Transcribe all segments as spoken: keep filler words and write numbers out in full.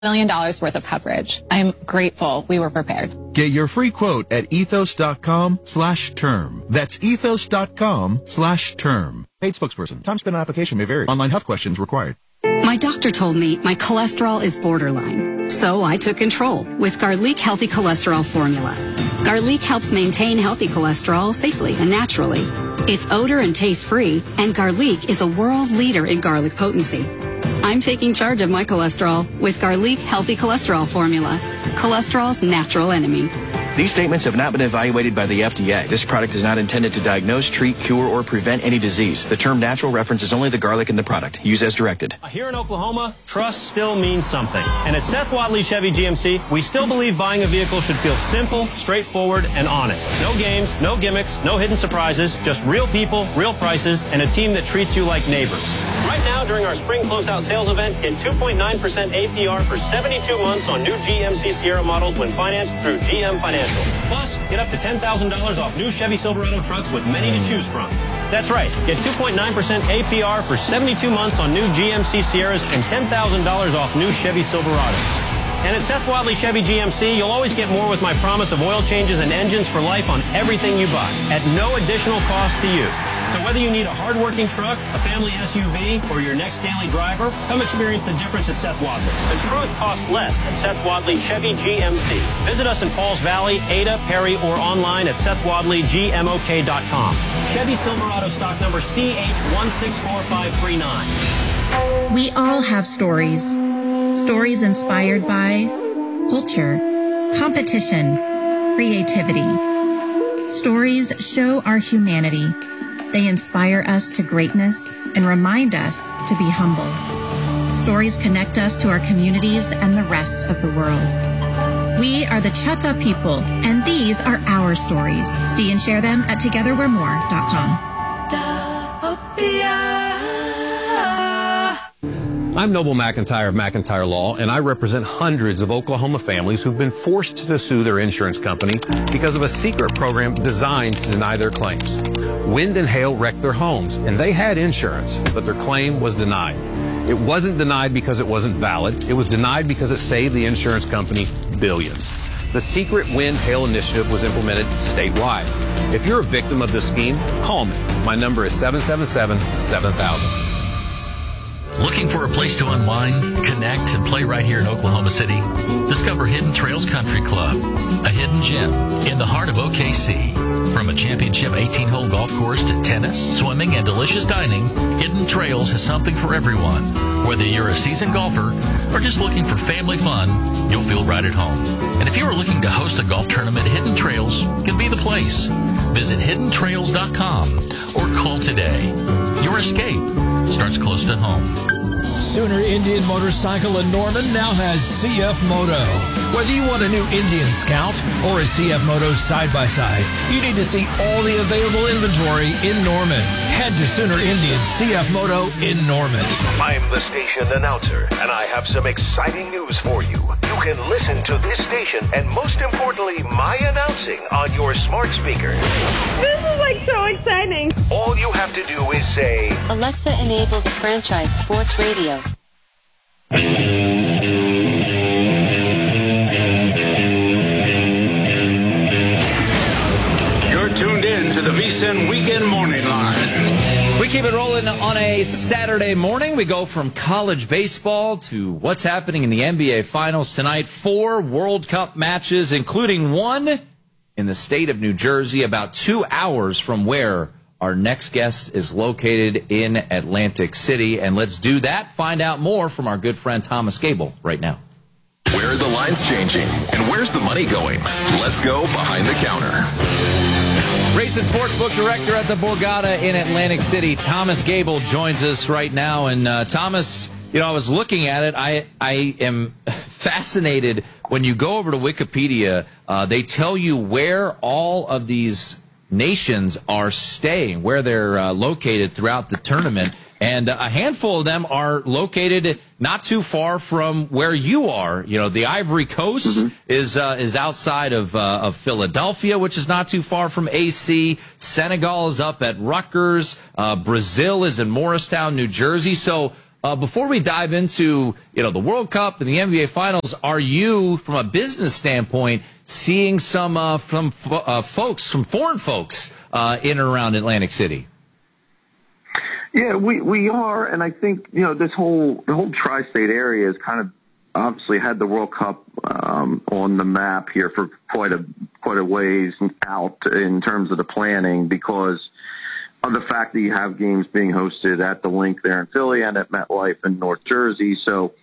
million dollars worth of coverage. I'm grateful we were prepared. Get your free quote at ethos.com slash term. That's ethos.com slash term. Paid spokesperson. Time spent on application may vary. Online health questions required. My doctor told me my cholesterol is borderline, so I took control with Garlic Healthy Cholesterol Formula. Garlic helps maintain healthy cholesterol safely and naturally. It's odor and taste-free, and Garlic is a world leader in garlic potency. I'm taking charge of my cholesterol with Garlic Healthy Cholesterol Formula, cholesterol's natural enemy. These statements have not been evaluated by the F D A. This product is not intended to diagnose, treat, cure, or prevent any disease. The term natural references only the garlic in the product. Use as directed. Here in Oklahoma, trust still means something. And at Seth Wadley Chevy G M C, we still believe buying a vehicle should feel simple, straightforward, and honest. No games, no gimmicks, no hidden surprises, just real people, real prices, and a team that treats you like neighbors. Right now, during our spring closeout sales event, get two point nine percent A P R for seventy-two months on new G M C Sierra models when financed through G M Financial. Plus, get up to ten thousand dollars off new Chevy Silverado trucks with many to choose from. That's right. Get two point nine percent A P R for seventy-two months on new G M C Sierras and ten thousand dollars off new Chevy Silverados. And at Seth Wadley Chevy G M C, you'll always get more with my promise of oil changes and engines for life on everything you buy at no additional cost to you. So whether you need a hard-working truck, a family S U V, or your next daily driver, come experience the difference at Seth Wadley. The truth costs less at Seth Wadley Chevy G M C. Visit us in Pauls Valley, Ada, Perry, or online at seth wadley g m o k dot com. Chevy Silverado stock number C H one six four five three nine. We all have stories. Stories inspired by culture, competition, creativity. Stories show our humanity. They inspire us to greatness and remind us to be humble. Stories connect us to our communities and the rest of the world. We are the Chata people, and these are our stories. See and share them at together we're more dot com. I'm Noble McIntyre of McIntyre Law, and I represent hundreds of Oklahoma families who've been forced to sue their insurance company because of a secret program designed to deny their claims. Wind and hail wrecked their homes, and they had insurance, but their claim was denied. It wasn't denied because it wasn't valid. It was denied because it saved the insurance company billions. The Secret Wind Hail Initiative was implemented statewide. If you're a victim of this scheme, call me. My number is seven seven seven, seven thousand. Looking for a place to unwind, connect, and play right here in Oklahoma City? Discover Hidden Trails Country Club, a hidden gem in the heart of O K C. From a championship eighteen-hole golf course to tennis, swimming, and delicious dining, Hidden Trails has something for everyone. Whether you're a seasoned golfer or just looking for family fun, you'll feel right at home. And if you are looking to host a golf tournament, Hidden Trails can be the place. Visit hidden trails dot com or call today. Your escape starts close to home. Sooner Indian Motorcycle in Norman now has C F Moto. Whether you want a new Indian Scout or a C F Moto side-by-side, you need to see all the available inventory in Norman. Head to Sooner Indian C F Moto in Norman. I'm the station announcer, and I have some exciting news for you. You can listen to this station and, most importantly, my announcing on your smart speaker. This is like so exciting. All you have to do is say, Alexa, enable the franchise sports radio. You're tuned in to the V S I N Weekend Morning Line. We keep it rolling on a Saturday morning. We go from college baseball to what's happening in the N B A Finals tonight. Four World Cup matches, including one in the state of New Jersey, about two hours from where our next guest is located in Atlantic City. And let's do that. Find out more from our good friend Thomas Gable right now. Where are the lines changing? And where's the money going? Let's go behind the counter. Race and Sportsbook Director at the Borgata in Atlantic City, Thomas Gable, joins us right now. And uh, Thomas, you know, I was looking at it. I, I am fascinated when you go over to Wikipedia. Uh, they tell you where all of these nations are staying, where they're uh, located throughout the tournament. And a handful of them are located not too far from where you are. You know, the Ivory Coast mm-hmm. is uh, is outside of uh, of Philadelphia, which is not too far from A C. Senegal is up at Rutgers. Uh, Brazil is in Morristown, New Jersey. So Uh, before we dive into, you know, the World Cup and the N B A Finals, are you, from a business standpoint, seeing some uh, from uh, folks, some foreign folks, uh, in and around Atlantic City? Yeah, we we are, and I think, you know, this whole the whole tri-state area has kind of obviously had the World Cup um, on the map here for quite a quite a ways out in terms of the planning, because of the fact that you have games being hosted at the Link there in Philly and at MetLife in North Jersey. So,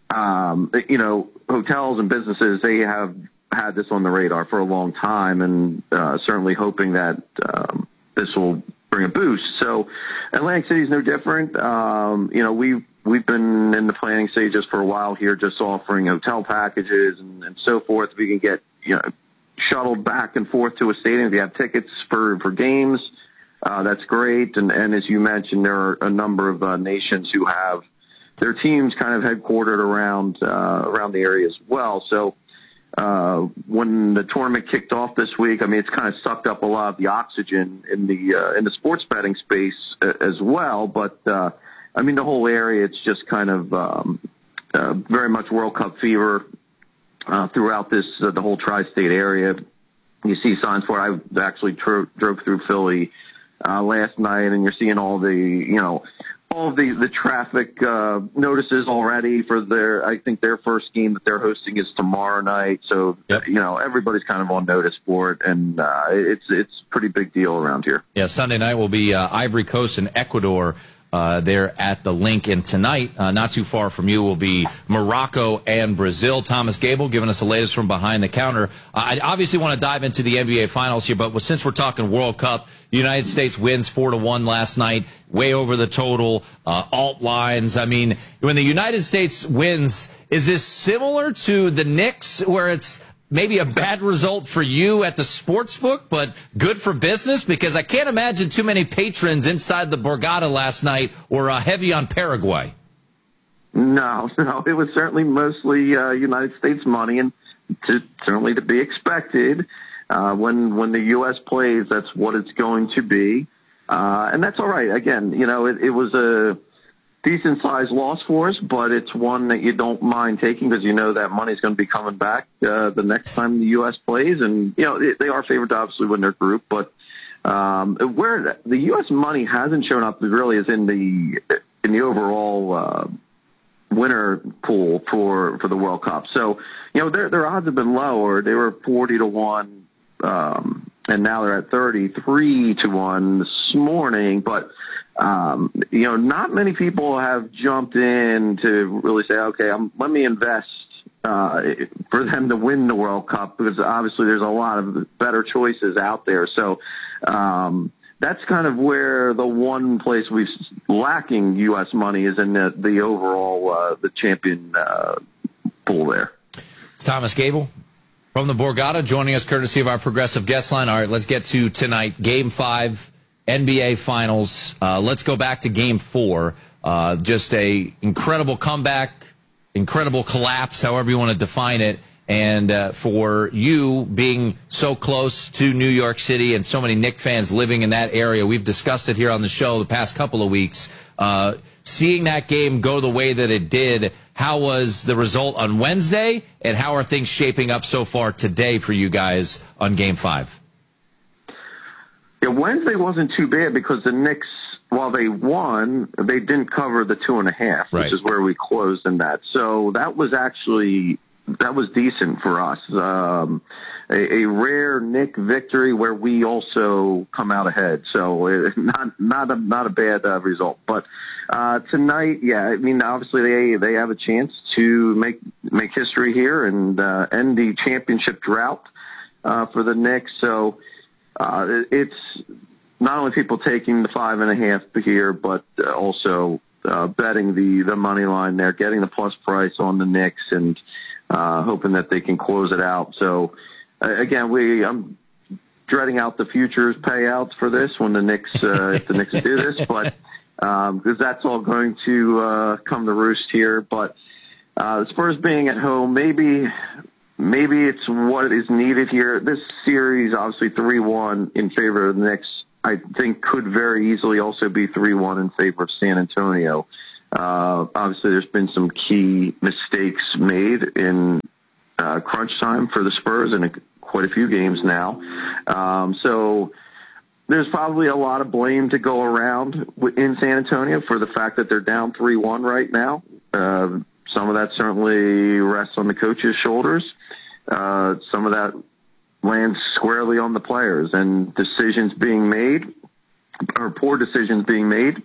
um, you know, hotels and businesses, they have had this on the radar for a long time, and uh, certainly hoping that um, this will bring a boost. So Atlantic City is no different. Um, you know, we've, we've been in the planning stages for a while here, just offering hotel packages and, and so forth. We can get, you know, shuttled back and forth to a stadium. If you have tickets for, for games, Uh, that's great. And, and as you mentioned, there are a number of uh, nations who have their teams kind of headquartered around, uh, around the area as well. So, uh, when the tournament kicked off this week, I mean, it's kind of sucked up a lot of the oxygen in the, uh, in the sports betting space uh, as well. But, uh, I mean, the whole area, it's just kind of, um, uh, very much World Cup fever, uh, throughout this, uh, the whole tri-state area. You see signs for it. I actually tro- drove through Philly Uh, last night, and you're seeing all the, you know, all the, the traffic, uh, notices already for their, I think their first game that they're hosting is tomorrow night. So, yep. you know, everybody's kind of on notice for it, and, uh, it's, it's a pretty big deal around here. Yeah, Sunday night will be, uh, Ivory Coast and Ecuador, uh, there at the Link. And tonight, uh, not too far from you, will be Morocco and Brazil. Thomas Gable giving us the latest from behind the counter. Uh, I obviously want to dive into the N B A Finals here, but since we're talking World Cup, the United States wins four to one last night, way over the total, uh, alt lines. I mean, when the United States wins, is this similar to the Knicks, where it's maybe a bad result for you at the sports book, but good for business? Because I can't imagine too many patrons inside the Borgata last night were uh, heavy on Paraguay. No, no, it was certainly mostly uh, United States money, and to, certainly to be expected. Uh, when when the U S plays, that's what it's going to be, uh, and that's all right. Again, you know, it, it was a decent-sized loss for us, but it's one that you don't mind taking, because you know that money's going to be coming back uh, the next time the U S plays. And, you know, it, they are favored to obviously win their group, but um, where the U S money hasn't shown up really is in the in the overall uh, winner pool for, for the World Cup. So, you know, their their odds have been lower. They were forty to one, um, and now they're at thirty-three to one this morning, but Um, you know, not many people have jumped in to really say, okay, I'm, let me invest uh, for them to win the World Cup, because obviously there's a lot of better choices out there. So um, that's kind of where the one place we're lacking U S money is in the, the overall uh, the champion uh, pool there. It's Thomas Gable from the Borgata joining us courtesy of our Progressive guest line. All right, let's get to tonight, Game five. N B A Finals. Uh, let's go back to Game Four. Uh, just a incredible comeback, incredible collapse, however you want to define it. And uh, for you being so close to New York City and so many Knick fans living in that area, we've discussed it here on the show the past couple of weeks. Uh, seeing that game go the way that it did, how was the result on Wednesday, and how are things shaping up so far today for you guys on Game Five? Yeah, Wednesday wasn't too bad, because the Knicks, while they won, they didn't cover the two and a half, right, which is where we closed in that. So that was actually, that was decent for us. Um, a, a rare Knick victory where we also come out ahead. So it, not, not a, not a bad uh, result. But, uh, tonight, yeah, I mean, obviously they, they have a chance to make, make history here and, uh, end the championship drought, uh, for the Knicks. So, Uh, it's not only people taking the five and a half here, but uh, also uh, betting the, the money line there, getting the plus price on the Knicks, and uh, hoping that they can close it out. So, uh, again, we I'm dreading out the futures payouts for this when the Knicks uh, if the Knicks do this, but because um, that's all going to uh, come to roost here. But uh, Spurs being at home, maybe. Maybe it's what is needed here. This series, obviously three one in favor of the Knicks, I think could very easily also be three one in favor of San Antonio. Uh, obviously, there's been some key mistakes made in uh, crunch time for the Spurs in a, quite a few games now. Um, so there's probably a lot of blame to go around in San Antonio for the fact that they're down three one right now. Uh, some of that certainly rests on the coach's shoulders. Uh, some of that lands squarely on the players and decisions being made, or poor decisions being made,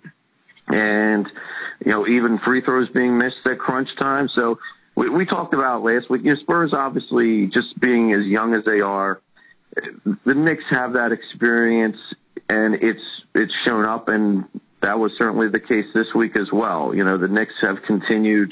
and you know, even free throws being missed at crunch time. So we, we talked about last week, you know, Spurs obviously just being as young as they are, the Knicks have that experience, and it's it's shown up, and that was certainly the case this week as well. You know, the Knicks have continued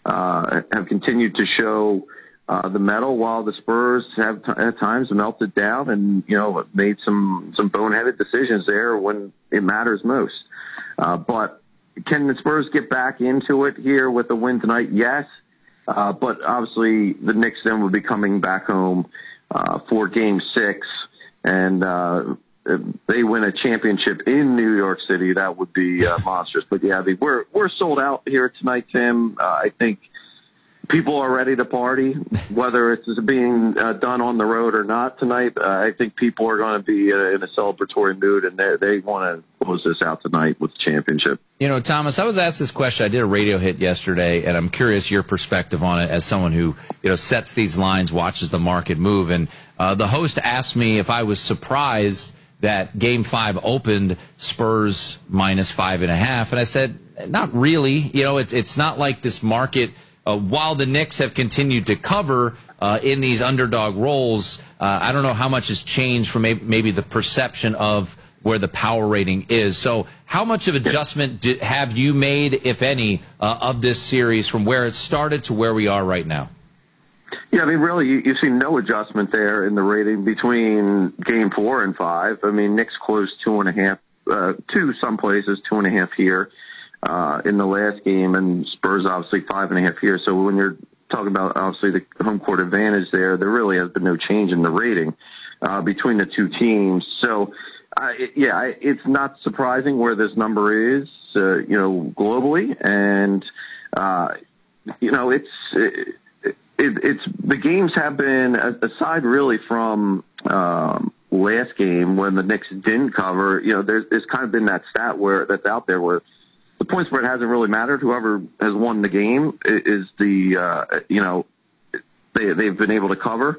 uh, have continued to show uh, the mettle, while the Spurs have t- at times melted down and, you know, made some some boneheaded decisions there when it matters most. Uh, but can the Spurs get back into it here with the win tonight? Yes. Uh, but obviously the Knicks then would be coming back home uh, for game six. And uh, if they win a championship in New York City, that would be uh, monstrous. But yeah, I mean, we're, we're sold out here tonight, Tim. Uh, I think people are ready to party, whether it's being uh, done on the road or not tonight. Uh, I think people are going to be uh, in a celebratory mood, and they they want to close this out tonight with the championship. You know, Thomas, I was asked this question. I did a radio hit yesterday, and I'm curious your perspective on it as someone who, you know, sets these lines, watches the market move. And uh, the host asked me if I was surprised that Game Five opened Spurs minus five and a half, and I said, not really. You know, it's it's not like this market. Uh, while the Knicks have continued to cover uh, in these underdog roles, uh, I don't know how much has changed from maybe, maybe the perception of where the power rating is. So how much of adjustment do, have you made, if any, uh, of this series from where it started to where we are right now? Yeah, I mean, really, you, you've seen no adjustment there in the rating between game four and five. I mean, Knicks closed two and a half, uh, two some places, two and a half here. Uh, in the last game, and Spurs obviously five and a half here. So when you're talking about obviously the home court advantage there, there really has been no change in the rating uh, between the two teams. So uh, it, yeah, it's not surprising where this number is, uh, you know, globally, and uh, you know, it's it, it, it's the games have been, aside really from um, last game when the Knicks didn't cover. You know, there's there's kind of been that stat where that's out there where the point spread hasn't really mattered. Whoever has won the game is the, uh, you know, they, they've been able to cover.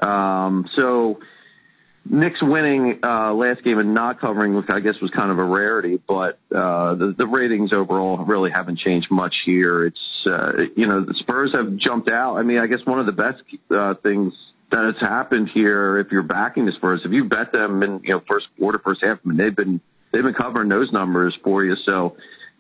Um, so Knicks winning uh, last game and not covering, which I guess was kind of a rarity, but uh, the, the ratings overall really haven't changed much here. It's, uh, you know, the Spurs have jumped out. I mean, I guess one of the best uh, things that has happened here, if you're backing the Spurs, if you bet them in, you know, first quarter, first half, I mean, they've been, they've been covering those numbers for you. So,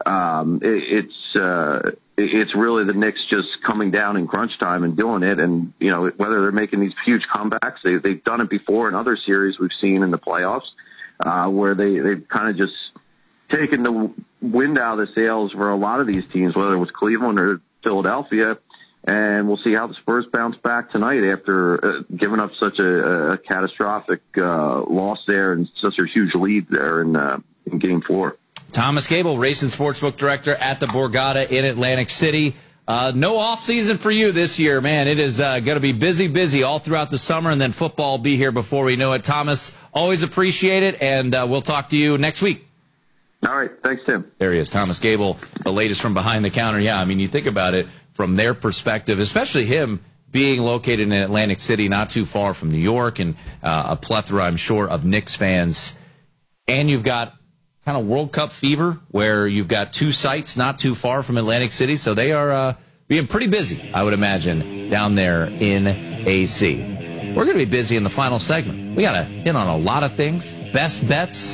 Um, it, it's uh, it's really the Knicks just coming down in crunch time and doing it, and you know, whether they're making these huge comebacks, they, they've done it before in other series we've seen in the playoffs, uh, where they they've kind of just taken the wind out of the sails for a lot of these teams, whether it was Cleveland or Philadelphia, and we'll see how the Spurs bounce back tonight after uh, giving up such a, a catastrophic uh, loss there and such a huge lead there in uh, in Game Four. Thomas Gable, Race and Sportsbook Director at the Borgata in Atlantic City. Uh, no off season for you this year, man. It is uh, going to be busy, busy all throughout the summer, and then football will be here before we know it. Thomas, always appreciate it, and uh, we'll talk to you next week. All right. Thanks, Tim. There he is, Thomas Gable, the latest from behind the counter. Yeah, I mean, you think about it from their perspective, especially him being located in Atlantic City, not too far from New York, and uh, a plethora, I'm sure, of Knicks fans. And you've got kind of World Cup fever, where you've got two sites not too far from Atlantic City, so they are uh, being pretty busy, I would imagine, down there in A C. We're going to be busy in the final segment. We got to hit on a lot of things, best bets,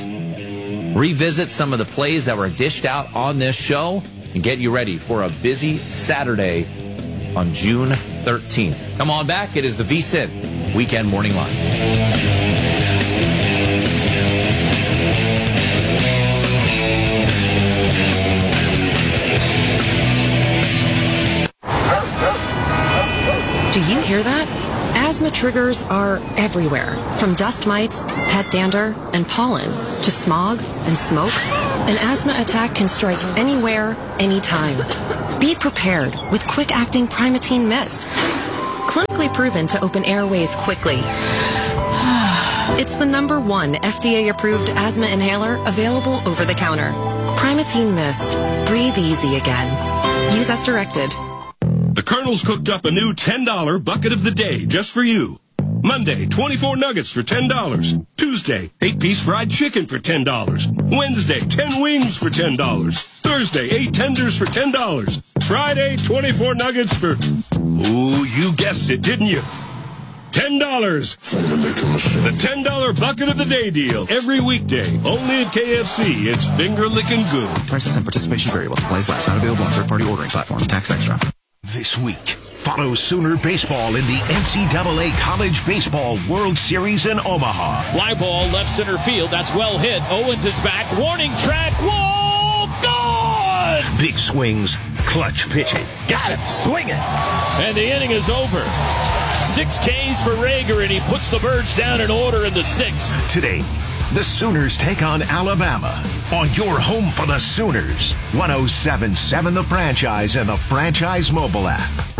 revisit some of the plays that were dished out on this show, and get you ready for a busy Saturday on June thirteenth. Come on back. It is the V S I N Weekend Morning Line. Do you hear that? Asthma triggers are everywhere, from dust mites, pet dander, and pollen, to smog and smoke. An asthma attack can strike anywhere, anytime. Be prepared with quick-acting Primatene Mist. Clinically proven to open airways quickly. It's the number one F D A-approved asthma inhaler available over the counter. Primatene Mist. Breathe easy again. Use as directed. The Colonel's cooked up a new ten dollar bucket of the day just for you. Monday, twenty-four nuggets for ten dollars. Tuesday, eight-piece fried chicken for ten dollars. Wednesday, ten wings for ten dollars. Thursday, eight tenders for ten dollars. Friday, twenty-four nuggets for... Ooh, you guessed it, didn't you? ten dollars. The ten dollar bucket of the day deal. Every weekday. Only at K F C. It's finger-licking good. Prices and participation variable. Supplies last. Not available on third-party ordering platforms. Tax extra. This week, follow Sooner baseball in the N C double A College Baseball World Series in Omaha. Fly ball left center field. That's well hit. Owens is back. Warning track. Whoa! Gone! Big swings, clutch pitching. Got him. Swing it. And the inning is over. Six Ks for Rager, and he puts the Birds down in order in the sixth. Today, the Sooners take on Alabama on your home for the Sooners. one oh seven point seven The Franchise and the Franchise mobile app.